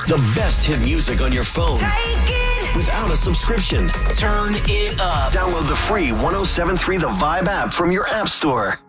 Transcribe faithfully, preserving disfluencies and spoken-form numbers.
The best hit music on your phone. Take it. Without a subscription. Turn it up. Download the free one oh seven point three The Vibe app from your app store.